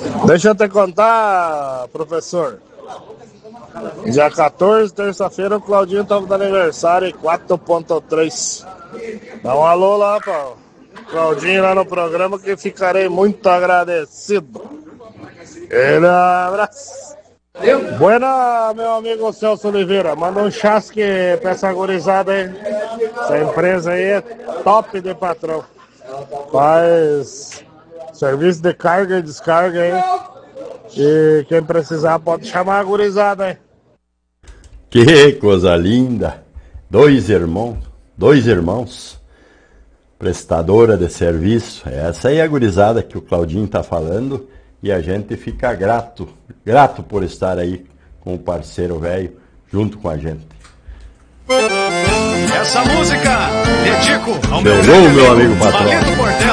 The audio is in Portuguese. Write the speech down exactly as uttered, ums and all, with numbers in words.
Deixa eu te contar, professor. Dia quatorze, terça-feira, o Claudinho estava de aniversário, quatro ponto três. Dá um alô lá para Claudinho lá no programa que ficarei muito agradecido. Ele abraço. Buena, meu amigo Celso Oliveira. Manda um chasque pra essa gurizada aí. Essa empresa aí é top de patrão. Faz serviço de carga e descarga aí. E quem precisar pode chamar a gurizada aí. Que coisa linda! Dois irmãos, dois irmãos, prestadora de serviço. Essa aí é a gurizada que o Claudinho tá falando. E a gente fica grato, grato por estar aí com o parceiro velho junto com a gente. Essa música dedico ao Chegou, meu, meu amigo patrão. Valendo Portela.